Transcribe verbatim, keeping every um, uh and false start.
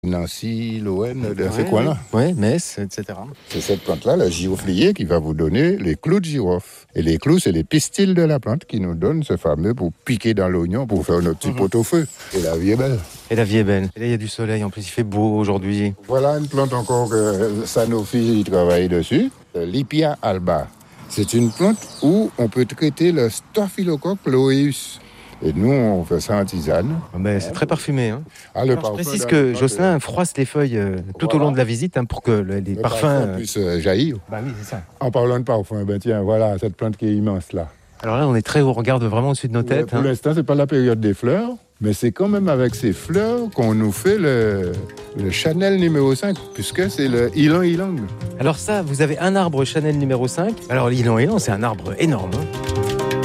Nancy, Lorraine, de Ouais, ces coins-là. Oui, Metz, et cetera. C'est cette plante-là, le giroflier, qui va vous donner les clous de girofle. Et les clous, c'est les pistils de la plante qui nous donnent ce fameux pour piquer dans l'oignon, pour faire notre petit Mhm. pot-au-feu. Et la vie est belle. Et la vie est belle. Et là, il y a du soleil, en plus, il fait beau aujourd'hui. Voilà une plante encore que Sanofi travaille dessus, le Lipia alba. C'est une plante où on peut traiter le Staphylococcus aureus. Et nous, on fait ça en tisane. Mais c'est très parfumé. Hein. Ah, le Alors, je parfum précise d'un que plante, Jocelyn froisse les feuilles euh, tout Voilà. au long de la visite hein, pour que le- les le parfums... parfum euh, puisse euh, jaillir. Bah oui, c'est ça. En parlant de parfum, ben tiens, voilà cette plante qui est immense là. Alors là, on est très haut, on regarde vraiment au-dessus de nos Ouais, têtes. pour hein. l'instant, c'est pas la période des fleurs, mais c'est quand même avec ces fleurs qu'on nous fait le, le Chanel numéro cinq, puisque c'est le ylang ylang. Alors ça, vous avez un arbre Chanel numéro cinq. Alors l'îlan-élan, c'est un arbre énorme. hein.